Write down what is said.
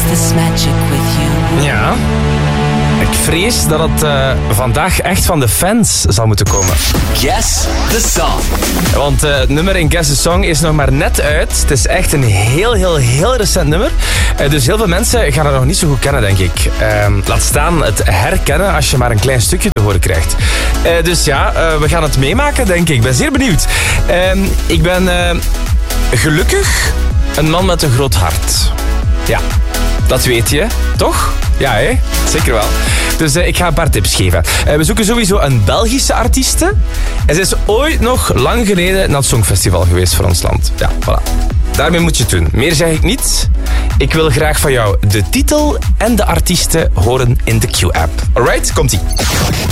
this magic with you. Ja. Ik vrees dat het vandaag echt van de fans zal moeten komen. Guess the song. Want het nummer in Guess the Song is nog maar net uit. Het is echt een heel recent nummer. Dus heel veel mensen gaan het nog niet zo goed kennen, denk ik. Laat staan het herkennen als je maar een klein stukje te horen krijgt. Dus ja, we gaan het meemaken, denk ik. Ik ben zeer benieuwd. Ik ben gelukkig een man met een groot hart. Ja, dat weet je, toch? Ja, hè? Zeker wel. Dus ik ga een paar tips geven. We zoeken sowieso een Belgische artieste. En ze is ooit nog lang geleden naar het Songfestival geweest voor ons land. Ja, voilà. Daarmee moet je het doen. Meer zeg ik niet. Ik wil graag van jou de titel en de artiesten horen in de Q-app. Alright, komt-ie.